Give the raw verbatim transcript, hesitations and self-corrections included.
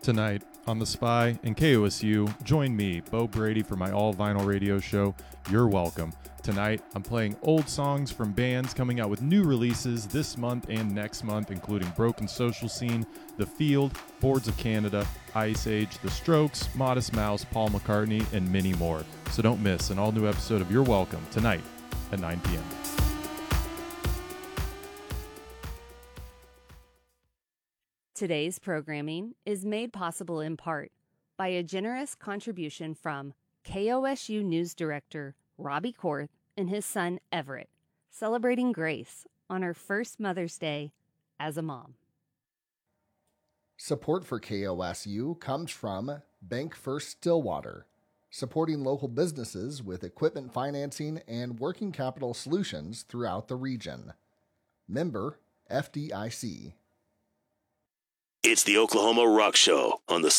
Tonight on The Spy and K O S U, join me, Bo Brady, for my all-vinyl radio show, You're Welcome. Tonight, I'm playing old songs from bands coming out with new releases this month and next month, including Broken Social Scene, The Field, Boards of Canada, Ice Age, The Strokes, Modest Mouse, Paul McCartney, and many more. So don't miss an all-new episode of You're Welcome tonight at nine p.m. Today's programming is made possible in part by a generous contribution from K O S U News Director Robbie Korth and his son Everett, celebrating Grace on her first Mother's Day as a mom. Support for K O S U comes from Bank First Stillwater, supporting local businesses with equipment financing and working capital solutions throughout the region. Member F D I C. It's the Oklahoma Rock Show on the